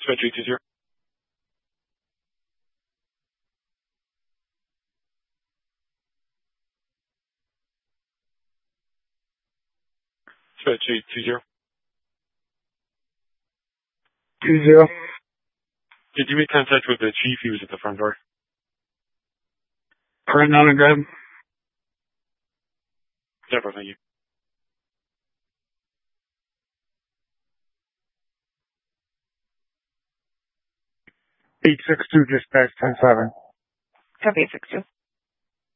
Dispatch 820. Dispatch 820. 20. Did you make contact with the chief? He was at the front door. Right now to grab. Several, thank you. 862 dispatch 10-7. Copy 862.